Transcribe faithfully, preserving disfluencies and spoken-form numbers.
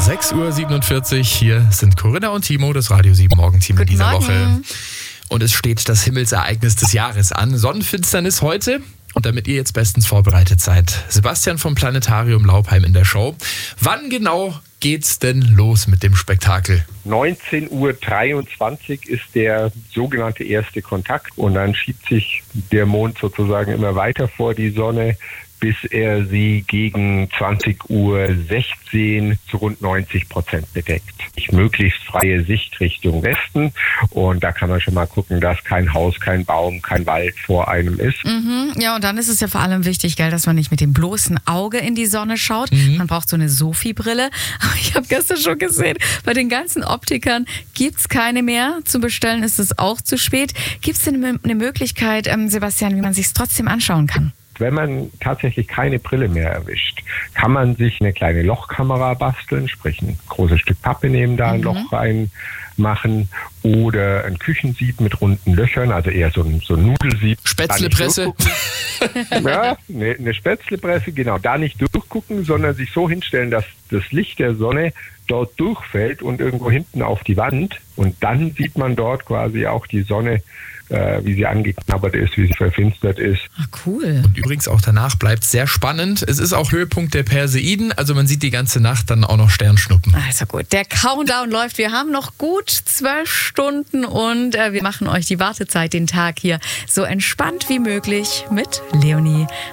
sechs Uhr siebenundvierzig, hier sind Corinna und Timo, das Radio sieben Morgenteam in dieser Morgen. Woche. Und es steht das Himmelsereignis des Jahres an. Sonnenfinsternis heute. Und damit ihr jetzt bestens vorbereitet seid, Sebastian vom Planetarium Laupheim in der Show. Wann genau geht's denn los mit dem Spektakel? neunzehn Uhr dreiundzwanzig ist der sogenannte erste Kontakt. Und dann schiebt sich der Mond sozusagen immer weiter vor die Sonne, bis er sie gegen zwanzig Uhr sechzehn zu rund neunzig Prozent bedeckt. Möglichst freie Sicht Richtung Westen, und da kann man schon mal gucken, dass kein Haus, kein Baum, kein Wald vor einem ist. Mhm. Ja, und dann ist es ja vor allem wichtig, gell, dass man nicht mit dem bloßen Auge in die Sonne schaut. Mhm. Man braucht so eine Sophie-Brille. Aber ich habe gestern schon gesehen, bei den ganzen Optikern gibt's keine mehr. Zu bestellen ist es auch zu spät. Gibt es denn eine Möglichkeit, ähm, Sebastian, wie man sich es trotzdem anschauen kann? Wenn man tatsächlich keine Brille mehr erwischt, kann man sich eine kleine Lochkamera basteln, sprich ein großes Stück Pappe nehmen, da ein mhm. Loch reinmachen, oder ein Küchensieb mit runden Löchern, also eher so ein, so ein Nudelsieb. Spätzlepresse. Ja, eine, eine Spätzlepresse, genau, da nicht durchgucken, sondern sich so hinstellen, dass das Licht der Sonne dort durchfällt und irgendwo hinten auf die Wand, und dann sieht man dort quasi auch die Sonne, äh, wie sie angeknabbert ist, wie sie verfinstert ist. Ah, cool. Und übrigens auch danach bleibt es sehr spannend. Es ist auch Höhepunkt der Perseiden, also man sieht die ganze Nacht dann auch noch Sternschnuppen. Also gut, der Countdown läuft. Wir haben noch gut zwölf Stunden und äh, wir machen euch die Wartezeit, den Tag hier, so entspannt wie möglich mit Leonie